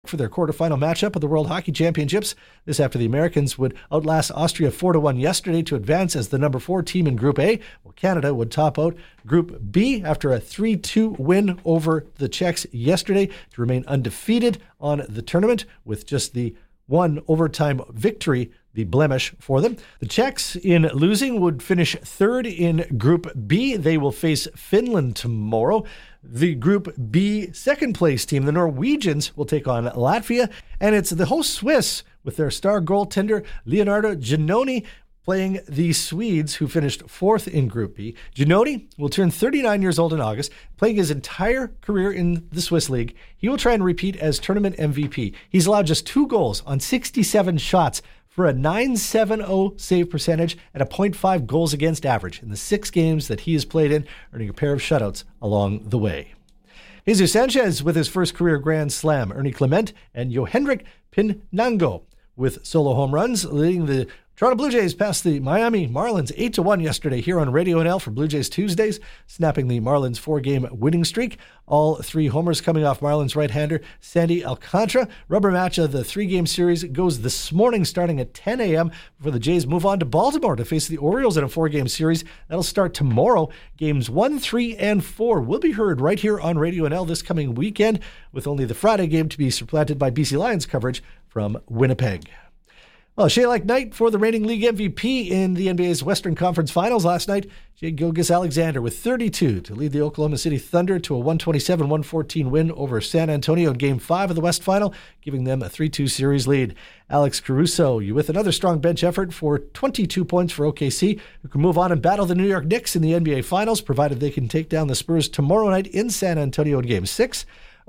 for their quarterfinal matchup of the World Hockey Championships. This after the Americans would outlast Austria 4-1 yesterday to advance as the number 4 team in Group A, while Canada would top out Group B after a 3-2 win over the Czechs yesterday to remain undefeated on the tournament with just the one overtime victory, the blemish for them. The Czechs, in losing, would finish third in Group B. They will face Finland tomorrow. The Group B second-place team, the Norwegians, will take on Latvia. And it's the host Swiss, with their star goaltender Leonardo Giannoni, playing the Swedes, who finished fourth in Group B. Giannoni will turn 39 years old in August, playing his entire career in the Swiss League. He will try and repeat as tournament MVP. He's allowed just 2 goals on 67 shots for a .970 save percentage and a .5 goals against average in the 6 games that he has played in, earning a pair of shutouts along the way. Jesus Sanchez with his first career Grand Slam, Ernie Clement and Yohendrick Pinango with solo home runs, leading the Toronto Blue Jays past the Miami Marlins 8-1 yesterday here on Radio NL for Blue Jays Tuesdays, snapping the Marlins 4-game winning streak. All 3 homers coming off Marlins right-hander Sandy Alcantara. Rubber match of the 3-game series goes this morning starting at 10 a.m. before the Jays move on to Baltimore to face the Orioles in a 4-game series. That'll start tomorrow. Games 1, 3, and 4 will be heard right here on Radio NL this coming weekend, with only the Friday game to be supplanted by BC Lions coverage from Winnipeg. Well, Shea-like night for the reigning league MVP in the NBA's Western Conference Finals last night. Jay Gilgeous-Alexander with 32 to lead the Oklahoma City Thunder to a 127-114 win over San Antonio in Game 5 of the West Final, giving them a 3-2 series lead. Alex Caruso with another strong bench effort for 22 points for OKC, who can move on and battle the New York Knicks in the NBA Finals, provided they can take down the Spurs tomorrow night in San Antonio in Game 6.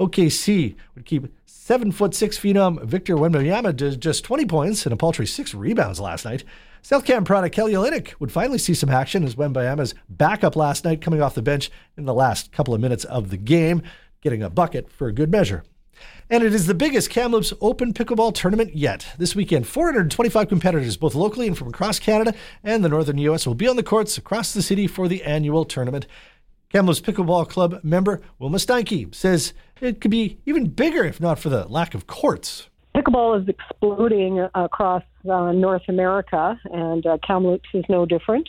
OKC would keep 7'6" phenom Victor Wembanyama to just 20 points and a paltry 6 rebounds last night. South Cam product Kelly Olynyk would finally see some action as Wembanyama's backup last night, coming off the bench in the last couple of minutes of the game, getting a bucket for a good measure. And it is the biggest Kamloops Open Pickleball tournament yet. This weekend, 425 competitors, both locally and from across Canada and the northern U.S., will be on the courts across the city for the annual tournament. Kamloops Pickleball Club member Wilma Steinke says it could be even bigger if not for the lack of courts. Pickleball is exploding across North America, and Kamloops is no different.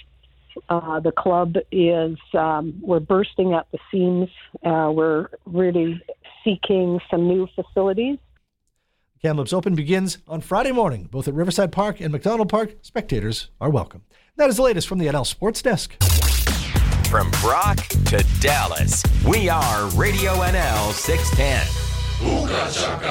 The club is, we're bursting at the seams. We're really seeking some new facilities. Kamloops Open begins on Friday morning, both at Riverside Park and McDonald Park. Spectators are welcome. That is the latest from the NL Sports Desk. From Brock to Dallas, we are Radio NL 610.